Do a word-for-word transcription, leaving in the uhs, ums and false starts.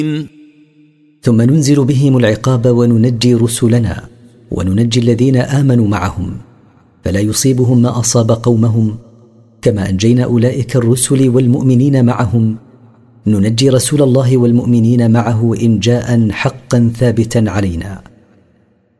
ثم ننزل بهم العقاب وننجي رسلنا وننجي الذين آمنوا معهم، فلا يصيبهم ما أصاب قومهم، كما أنجينا أولئك الرسل والمؤمنين معهم، ننجي رسول الله والمؤمنين معه إنجاء حقا ثابتا علينا.